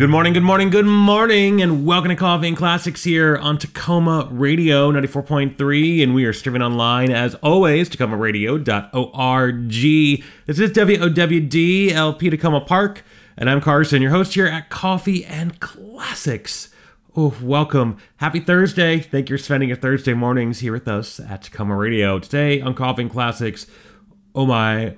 Good morning, good morning, good morning, and welcome to Coffee and Classics here on Tacoma Radio 94.3, and we are streaming online, as always, tacomaradio.org. This is WOWD, LP Tacoma Park, and I'm Carson, your host here at Coffee and Classics. Oh, welcome. Happy Thursday. Thank you for spending your Thursday mornings here with us at Tacoma Radio. Today on Coffee and Classics, oh my,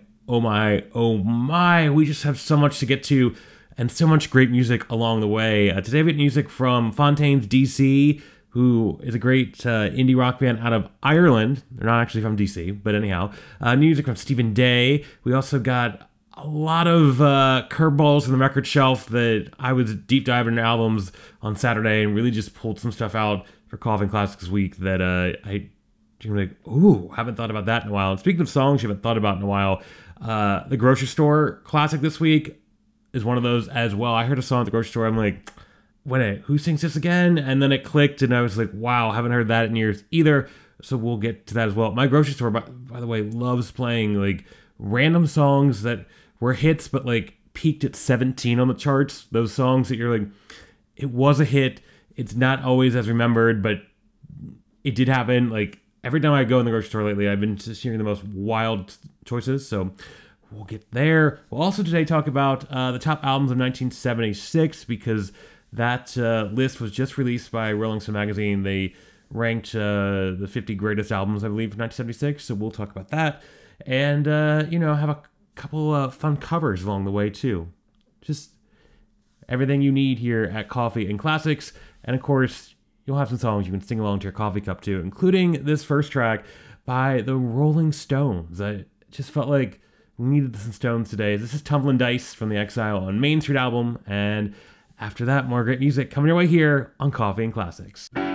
we just have so much to get to, and so much great music along the way. Today we get music from Fontaines DC, who is a great indie rock band out of Ireland. They're not actually from DC, but anyhow. Music from Stephen Day. We also got a lot of curveballs in the record shelf that I was deep diving into albums on Saturday and really just pulled some stuff out for Coffee and Classics week that I like, ooh, haven't thought about that in a while. And speaking of songs you haven't thought about in a while, the Grocery Store classic this week is one of those as well. I heard a song at the grocery store. I'm like, wait, who sings this again? And then it clicked, and I was like, wow, haven't heard that in years either. So we'll get to that as well. My grocery store, by the way, loves playing like random songs that were hits, but like peaked at 17 on the charts. Those songs that you're like, it was a hit. It's not always as remembered, but it did happen. Like every time I go in the grocery store lately, I've been just hearing the most wild choices. So we'll get there. We'll also today talk about the top albums of 1976 because that list was just released by Rolling Stone magazine. They ranked the 50 greatest albums, I believe, of 1976. So we'll talk about that. And, have a couple fun covers along the way, too. Just everything you need here at Coffee and Classics. And, of course, you'll have some songs you can sing along to your coffee cup, too, including this first track by the Rolling Stones. I just felt like we needed some Stones today. This is Tumbling Dice from the Exile on Main Street album. And after that, more great music coming your way here on Coffee and Classics.